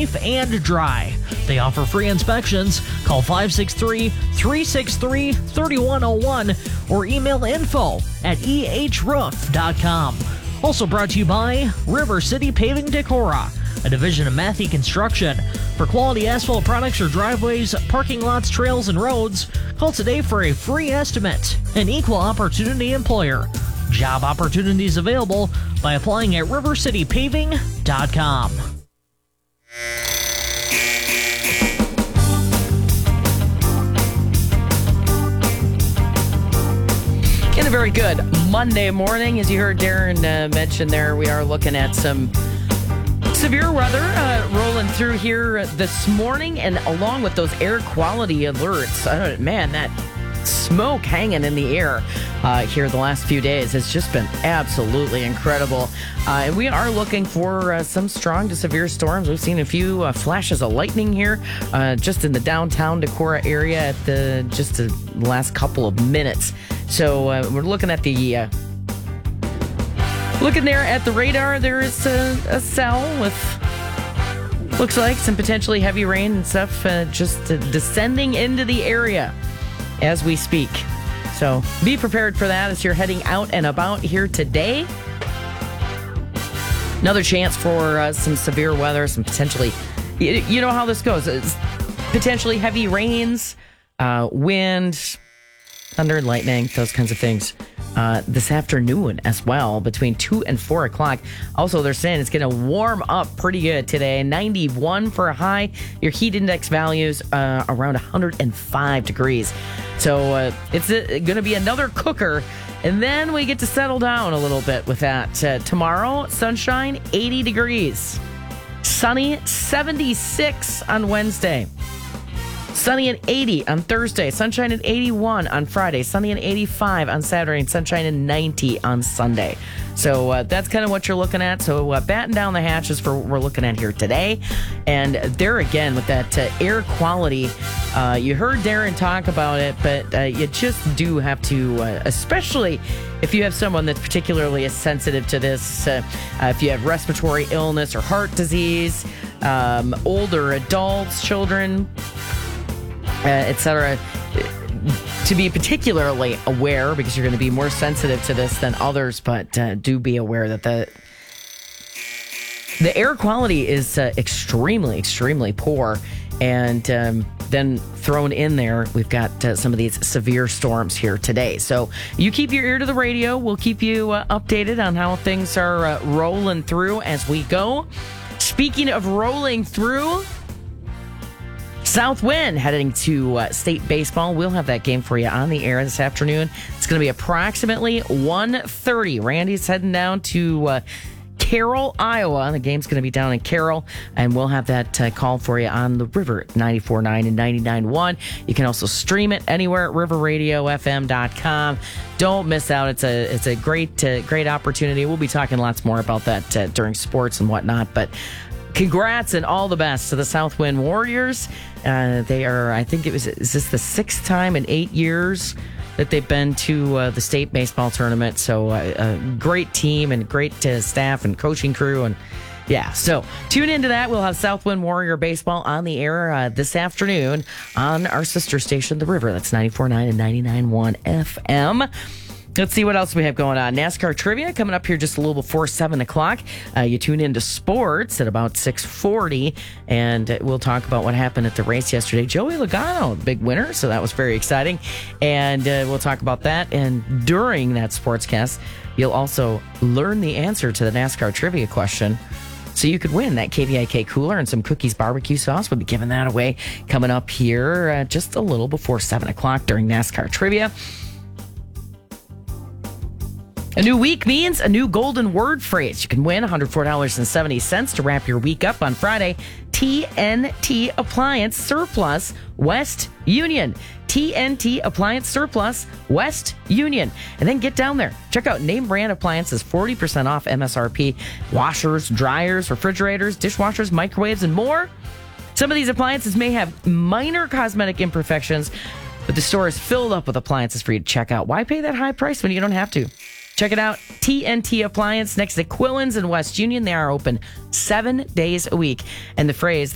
safe and dry. They offer free inspections. Call 563-363-3101 or email info@ehroof.com. Also brought to you by River City Paving Decorah, a division of Matthey Construction. For quality asphalt products or driveways, parking lots, trails, and roads, call today for a free estimate. An equal opportunity employer. Job opportunities available by applying at rivercitypaving.com. In a very good Monday morning, as you heard Darren mention there, we are looking at some severe weather rolling through here this morning, and along with those air quality alerts, man, that smoke hanging in the air here the last few days has just been absolutely incredible. And we are looking for some strong to severe storms. We've seen a few flashes of lightning here just in the downtown Decorah area at the last couple of minutes. So we're looking at the looking there at the radar. There is a cell with looks like some potentially heavy rain and stuff just descending into the area as we speak. So be prepared for that as you're heading out and about here today. Another chance for some severe weather, some potentially, you know how this goes. It's potentially heavy rains, wind, thunder and lightning, those kinds of things. This afternoon as well, between 2 and 4 o'clock. Also, they're saying it's going to warm up pretty good today. 91 for a high. Your heat index values around 105 degrees. So it's going to be another cooker. And then we get to settle down a little bit with that. Tomorrow, sunshine, 80 degrees. Sunny, 76 on Wednesday. Sunny at 80 on Thursday, sunshine at 81 on Friday, sunny at 85 on Saturday, and sunshine at 90 on Sunday. So that's kind of what you're looking at. So batten down the hatches for what we're looking at here today. And there again, with that air quality, you heard Darren talk about it, but you just do have to, especially if you have someone that's particularly sensitive to this, if you have respiratory illness or heart disease, older adults, children, etc., to be particularly aware, because you're going to be more sensitive to this than others, but do be aware that the air quality is extremely, extremely poor. And then thrown in there, we've got some of these severe storms here today. So you keep your ear to the radio. We'll keep you updated on how things are rolling through as we go. Speaking of rolling through, Southwind heading to state baseball. We'll have that game for you on the air this afternoon. It's going to be approximately 1:30. Randy's heading down to Carroll, Iowa. The game's going to be down in Carroll, and we'll have that call for you on the River 94.9 and 99.1. You can also stream it anywhere at riverradiofm.com. Don't miss out. It's a great opportunity. We'll be talking lots more about that during sports and whatnot, but congrats and all the best to the Southwind Warriors. They are, I think is this the 6th time in 8 years that they've been to the state baseball tournament. So a great team and great staff and coaching crew. And yeah, so tune into that. We'll have Southwind Warrior baseball on the air this afternoon on our sister station, The River. That's 94.9 and 99.1 FM. Let's see what else we have going on. NASCAR trivia coming up here just a little before 7 o'clock. You tune into sports at about 6:40, and we'll talk about what happened at the race yesterday. Joey Logano, big winner, so that was very exciting. And we'll talk about that. And during that sportscast, you'll also learn the answer to the NASCAR trivia question, so you could win that KVIK cooler and some Cookies barbecue sauce. We'll be giving that away coming up here just a little before 7 o'clock during NASCAR trivia. A new week means a new golden word phrase. You can win $104.70 to wrap your week up on Friday. TNT Appliance Surplus West Union. TNT Appliance Surplus West Union. And then get down there. Check out name brand appliances, 40% off MSRP. Washers, dryers, refrigerators, dishwashers, microwaves, and more. Some of these appliances may have minor cosmetic imperfections, but the store is filled up with appliances for you to check out. Why pay that high price when you don't have to? Check it out. TNT Appliance next to Quillen's in West Union. They are open 7 days a week. And the phrase,